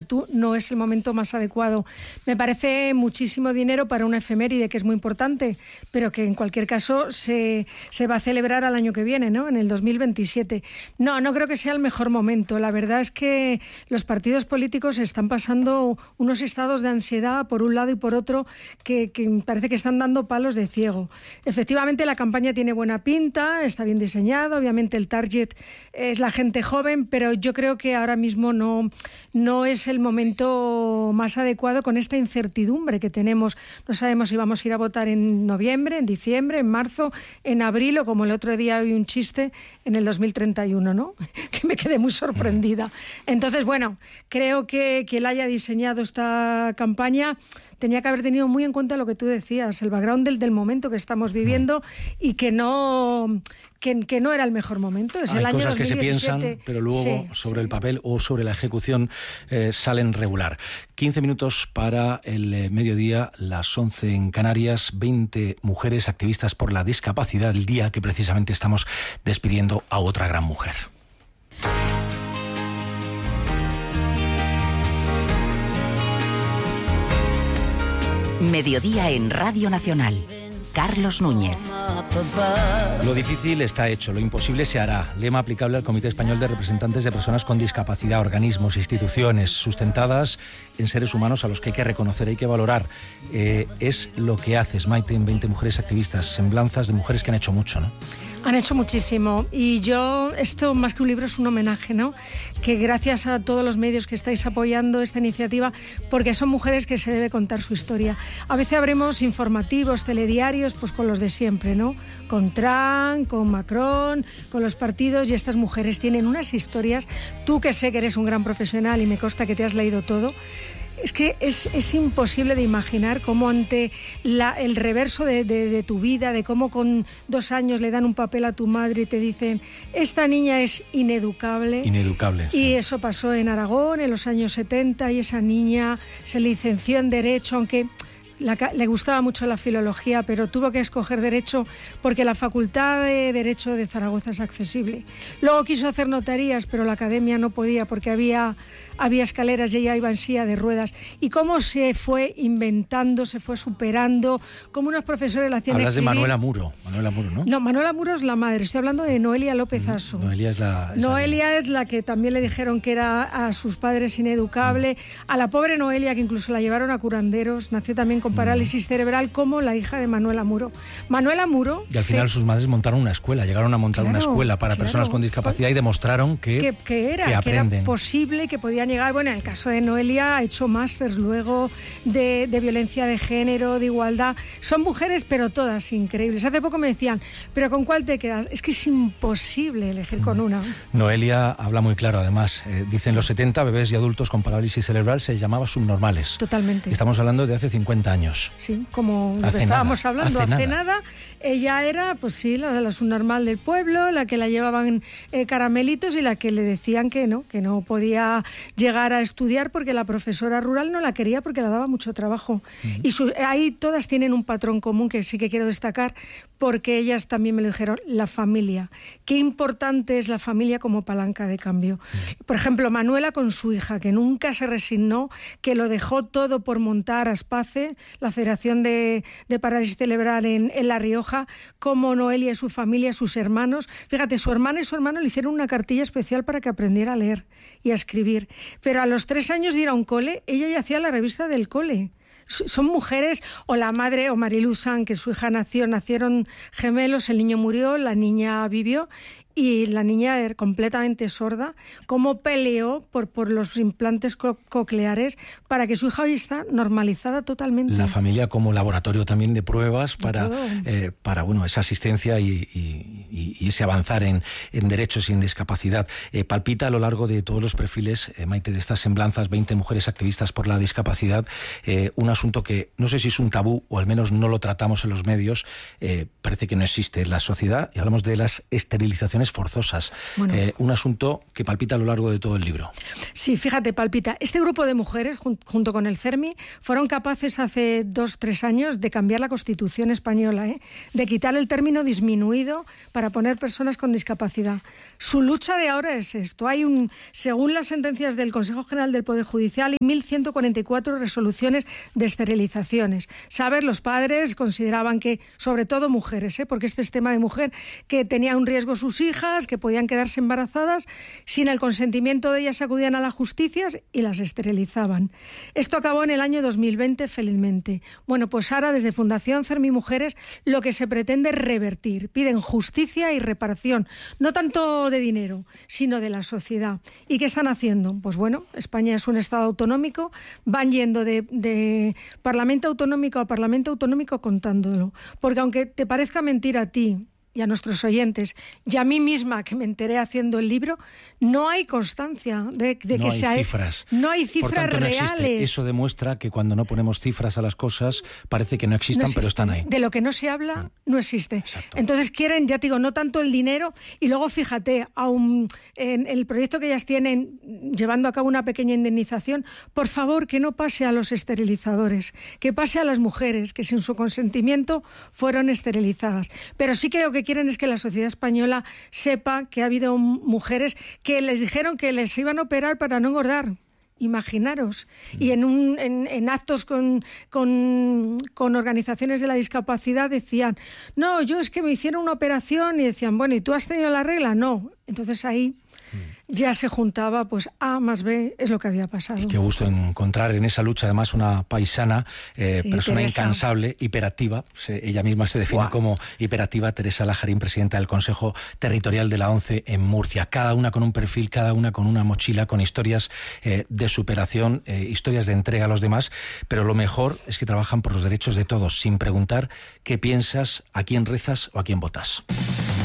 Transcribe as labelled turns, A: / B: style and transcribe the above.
A: juventud no es el momento más adecuado. Me parece muchísimo dinero para una efeméride que es muy importante, pero que en cualquier caso se va a celebrar al año que viene, ¿no? En el 2027. No creo que sea el mejor momento. La verdad es que los partidos políticos están pasando unos estados de ansiedad por un lado y por otro que parece que están dando palos de ciego. Efectivamente, la campaña tiene buena pinta, está bien diseñada, obviamente el target es la gente joven, pero yo creo que ahora mismo no es el momento más adecuado con esta incertidumbre que tenemos. No sabemos si vamos a ir a votar en noviembre, en diciembre, en marzo, en abril o como el otro día vi un chiste en el 2031, ¿no? Que me quedé muy sorprendida. Entonces, bueno, creo que quien haya diseñado esta campaña tenía que haber tenido muy en cuenta lo que tú decías, el background del momento que estamos viviendo y que no era el mejor momento. Es
B: Hay
A: el año
B: cosas
A: 2017,
B: que se piensan, pero luego sobre el papel o sobre la ejecución salen regular. 15 minutos para el mediodía, las 11 en Canarias, 20 mujeres activistas por la discapacidad, el día que precisamente estamos despidiendo a otra gran mujer.
C: Mediodía en Radio Nacional. Carlos Núñez.
B: Lo difícil está hecho, lo imposible se hará. Lema aplicable al Comité Español de Representantes de Personas con Discapacidad, organismos, instituciones sustentadas en seres humanos a los que hay que reconocer, hay que valorar. Es lo que haces, Maite, en 20 mujeres activistas, semblanzas de mujeres que han hecho mucho, ¿no?
A: Han hecho muchísimo y esto más que un libro es un homenaje, ¿no? Que gracias a todos los medios que estáis apoyando esta iniciativa, porque son mujeres que se debe contar su historia. A veces habremos informativos, telediarios, pues con los de siempre, ¿no? Con Trump, con Macron, con los partidos, y estas mujeres tienen unas historias. Tú que sé que eres un gran profesional y me consta que te has leído todo, es que es imposible de imaginar cómo ante el reverso de tu vida, de cómo con 2 años le dan un papel a tu madre y te dicen, esta niña es ineducable.
B: Ineducable.
A: Y eso pasó en Aragón en los años 70 y esa niña se licenció en Derecho, aunque le gustaba mucho la filología, pero tuvo que escoger Derecho porque la Facultad de Derecho de Zaragoza es accesible. Luego quiso hacer notarías, pero la academia no podía porque había escaleras y ella iba en silla de ruedas. Y cómo se fue inventando, se fue superando, cómo unos profesores la hacían
B: Hablas
A: escribir.
B: de Manuela Muro, ¿no?
A: No, Manuela Muro es la madre, estoy hablando de Noelia López Aso.
B: Noelia es
A: la que también le dijeron que era a sus padres ineducable. A la pobre Noelia, que incluso la llevaron a curanderos, nació también con parálisis cerebral, como la hija de Manuela Muro. Manuela Muro...
B: Y al final sus madres montaron una escuela, llegaron a montar una escuela para personas con discapacidad y demostraron que
A: era posible, que podían llegar. Bueno, en el caso de Noelia ha hecho másters luego de violencia de género, de igualdad. Son mujeres, pero todas increíbles. Hace poco me decían, ¿pero con cuál te quedas? Es que es imposible elegir con una.
B: Noelia habla muy claro, además. Dice, en los 70, bebés y adultos con parálisis cerebral se llamaba subnormales.
A: Totalmente.
B: Estamos hablando de hace 50 años.
A: Sí, como lo que estábamos hablando. Hace nada. Ella era, pues sí, la subnormal del pueblo, la que la llevaban caramelitos y la que le decían que no podía llegar a estudiar porque la profesora rural no la quería porque le daba mucho trabajo. Y ahí todas tienen un patrón común que sí que quiero destacar, porque ellas también me lo dijeron, la familia. Qué importante es la familia como palanca de cambio. Por ejemplo, Manuela con su hija, que nunca se resignó, que lo dejó todo por montar Aspace, la Federación de Parálisis Cerebral en La Rioja, como Noelia y su familia, sus hermanos. Fíjate, su hermana y su hermano le hicieron una cartilla especial para que aprendiera a leer y a escribir. Pero a los 3 años de ir a un cole, ella ya hacía la revista del cole. Son mujeres, o la madre, o Marilu San, que su hija nacieron gemelos, el niño murió, la niña vivió, y la niña era completamente sorda, cómo peleó por los implantes cocleares para que su hija hoy está normalizada totalmente.
B: La familia como laboratorio también de pruebas para esa asistencia y ese avanzar en derechos y en discapacidad. Palpita a lo largo de todos los perfiles, Maite, de estas semblanzas, 20 mujeres activistas por la discapacidad, un asunto que no sé si es un tabú o al menos no lo tratamos en los medios, parece que no existe en la sociedad, y hablamos de las esterilizaciones esterilizaciones forzosas.
A: Bueno.
B: Un asunto que palpita a lo largo de todo el libro.
A: Sí, fíjate, palpita. Este grupo de mujeres, junto con el CERMI, fueron capaces hace 2-3 años de cambiar la Constitución española, de quitar el término disminuido para poner personas con discapacidad. Su lucha de ahora es esto. Según las sentencias del Consejo General del Poder Judicial, hay 1.144 resoluciones de esterilizaciones. ¿Sabes? Los padres consideraban que, sobre todo mujeres, porque este es tema de mujer, que tenían un riesgo sus hijas, que podían quedarse embarazadas, sin el consentimiento de ellas acudían a la justicia y las esterilizaban. Esto acabó en el año 2020, felizmente. Bueno, pues ahora desde Fundación CERMI Mujeres lo que se pretende es revertir. Piden justicia y reparación, no tanto de dinero, sino de la sociedad. ¿Y qué están haciendo? Pues bueno, España es un Estado autonómico, van yendo de Parlamento autonómico a Parlamento autonómico contándolo. Porque aunque te parezca mentira a ti y a nuestros oyentes, y a mí misma que me enteré haciendo el libro, no hay constancia de que
B: no
A: sea...
B: Cifras.
A: No hay cifras
B: Por tanto,
A: reales.
B: No existe. Eso demuestra que cuando no ponemos cifras a las cosas, parece que no existan, pero están ahí.
A: De lo que no se habla, no existe.
B: Exacto.
A: Entonces quieren, ya te digo, no tanto el dinero, y luego fíjate, en el proyecto que ellas tienen, llevando a cabo una pequeña indemnización, por favor, que no pase a los esterilizadores, que pase a las mujeres, que sin su consentimiento fueron esterilizadas. Pero sí que lo que quieren es que la sociedad española sepa que ha habido mujeres que les dijeron que les iban a operar para no engordar. Imaginaros. Y en actos con organizaciones de la discapacidad decían, no, yo es que me hicieron una operación, y decían, bueno, ¿y tú has tenido la regla? No. Entonces ahí ya se juntaba, pues A más B es lo que había pasado.
B: Y qué gusto encontrar en esa lucha además una paisana, persona
A: Teresa.
B: incansable, hiperactiva. Ella misma se define como hiperactiva, Teresa Lajarín, presidenta del Consejo Territorial de la ONCE en Murcia. Cada una con un perfil, cada una con una mochila, con historias de superación, historias de entrega a los demás, pero lo mejor es que trabajan por los derechos de todos, sin preguntar qué piensas, a quién rezas o a quién votas.